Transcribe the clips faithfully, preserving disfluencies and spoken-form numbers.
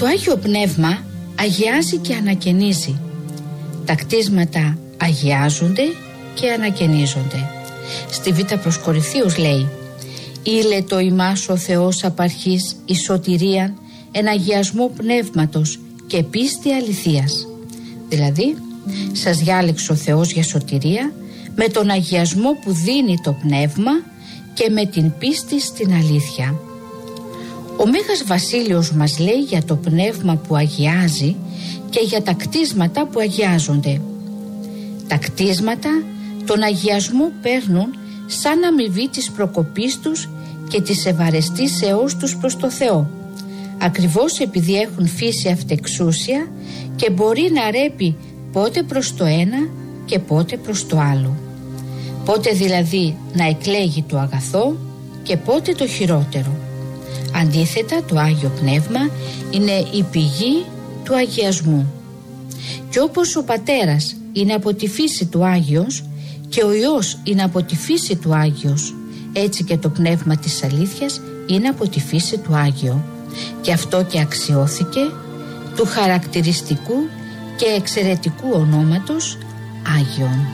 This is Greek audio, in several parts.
Το Άγιο Πνεύμα αγιάζει και ανακαινίζει. Τα κτίσματα αγιάζονται και ανακαινίζονται. Στη Β' προς Κορινθίους λέει: «Ήλε το ημάς ο Θεός απ' αρχής η σωτηρία εν αγιασμό πνεύματος και πίστη αληθείας». Δηλαδή, σας διάλεξε ο Θεός για σωτηρία με τον αγιασμό που δίνει το πνεύμα και με την πίστη στην αλήθεια. Ο Μέγας Βασίλειος μας λέει για το πνεύμα που αγιάζει και για τα κτίσματα που αγιάζονται. Τα κτίσματα τον αγιασμό παίρνουν σαν αμοιβή της προκοπής τους και της ευαρεστήσεώς τους προς το Θεό, ακριβώς επειδή έχουν φύση αυτεξούσια και μπορεί να ρέπει πότε προς το ένα και πότε προς το άλλο. Πότε δηλαδή να εκλέγει το αγαθό και πότε το χειρότερο. Αντίθετα, το Άγιο Πνεύμα είναι η πηγή του αγιασμού. Και όπως ο Πατέρας είναι από τη φύση του Άγιος και ο Υιός είναι από τη φύση του Άγιος, έτσι και το Πνεύμα της αλήθειας είναι από τη φύση του Άγιο. Και αυτό και αξιώθηκε του χαρακτηριστικού και εξαιρετικού ονόματος Άγιον.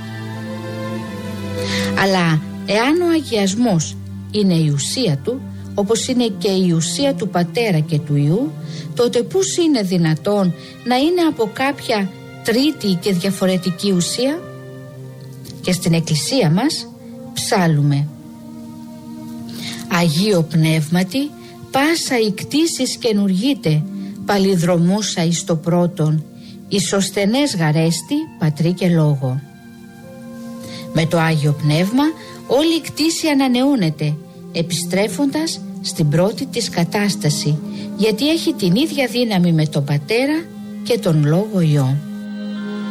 Αλλά εάν ο αγιασμός είναι η ουσία του, όπως είναι και η ουσία του Πατέρα και του Υιού, τότε πώς είναι δυνατόν να είναι από κάποια τρίτη και διαφορετική ουσία? Και στην Εκκλησία μας ψάλλουμε: «Αγίο Πνεύματι, πάσα η κτήσεις καινουργείται, παλιδρομούσα εις το πρώτον, ισοσθενές γαρέστη πατρί και λόγο». Με το Άγιο Πνεύμα όλη η κτήση ανανεώνεται, επιστρέφοντας στην πρώτη της κατάσταση, γιατί έχει την ίδια δύναμη με τον Πατέρα και τον Λόγο Υιό.